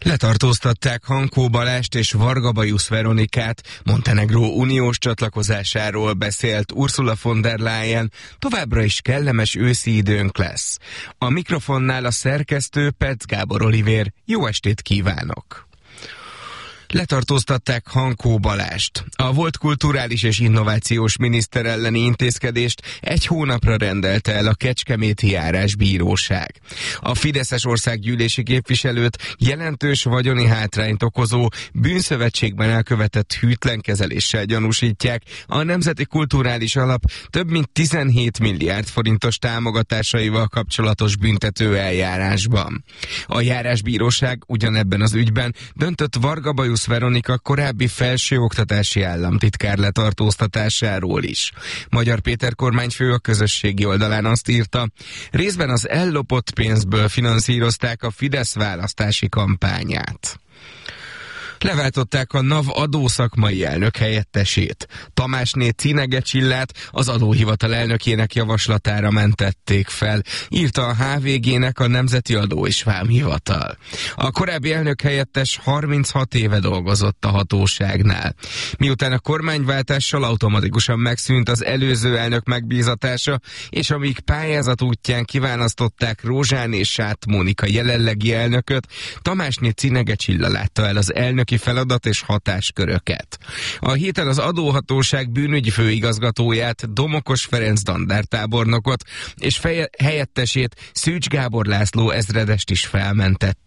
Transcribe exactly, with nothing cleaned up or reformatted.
Letartóztatták Hankó Balást és Varga Bajusz Veronikát. Montenegró uniós csatlakozásáról beszélt Ursula von der Leyen, továbbra is kellemes őszi időnk lesz. A mikrofonnál a szerkesztő Petz Gábor Olivér. Jó estét kívánok! Letartóztatták Hankó Balást. A volt kulturális és innovációs miniszter elleni intézkedést egy hónapra rendelte el a Kecskeméti Járásbíróság. A fideszes országgyűlési képviselőt jelentős vagyoni hátrányt okozó bűnszövetségben elkövetett hűtlen kezeléssel gyanúsítják a Nemzeti Kulturális Alap több mint tizenhét milliárd forintos támogatásaival kapcsolatos büntető eljárásban. A Járásbíróság ugyanebben az ügyben döntött Varga Bajusz Veronika korábbi felsőoktatási államtitkár letartóztatásáról is. Magyar Péter kormányfő a közösségi oldalán azt írta, részben az ellopott pénzből finanszírozták a Fidesz választási kampányát. Leváltották a NAV adószakmai elnök helyettesét. Tamásné Cinege Csillát az adóhivatal elnökének javaslatára mentették fel, írta a há vé gének a Nemzeti Adó és Vámhivatal. A korábbi elnök helyettes harminchat éve dolgozott a hatóságnál. Miután a kormányváltással automatikusan megszűnt az előző elnök megbízatása, és amíg pályázat útján kiválasztották Rózsán és Sát Mónika jelenlegi elnököt, Tamásné Cinege Csilla látta el az elnöki feladat és hatásköröket. A héten az adóhatóság bűnügyi főigazgatóját, Domokos Ferenc dandártábornokot és feje, helyettesét, Szűcs Gábor László ezredest is felmentett.